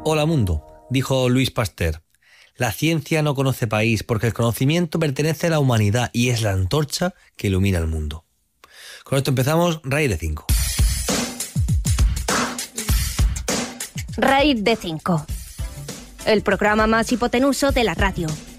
Hola mundo, dijo Louis Pasteur. La ciencia no conoce país porque el conocimiento pertenece a la humanidad y es la antorcha que ilumina el mundo. Con esto empezamos Raíz de 5. Raíz de 5. El programa más hipotenuso de la radio.